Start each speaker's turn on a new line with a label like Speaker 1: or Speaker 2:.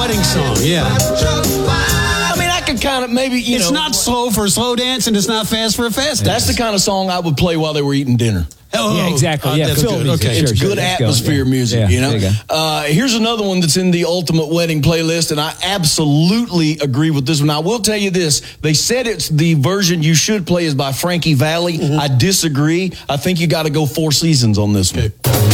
Speaker 1: wedding song, yeah.
Speaker 2: I mean, I could kind of maybe,
Speaker 1: It's not slow for a slow dance, and it's not fast for a fast dance.
Speaker 2: That's the kind of song I would play while they were eating dinner.
Speaker 1: Oh,
Speaker 3: Yeah, exactly. Yeah,
Speaker 1: that's
Speaker 3: film
Speaker 1: good.
Speaker 3: music.
Speaker 1: Okay.
Speaker 2: It's
Speaker 3: Sure,
Speaker 2: good
Speaker 3: let's go.
Speaker 2: atmosphere
Speaker 3: Yeah.
Speaker 2: music,
Speaker 3: Yeah,
Speaker 2: you know?
Speaker 3: there you
Speaker 2: Here's another one that's in the Ultimate Wedding playlist, and I absolutely agree with this one. I will tell you this. They said it's the version you should play is by Frankie Valli. I disagree. I think you got to go Four Seasons on this one.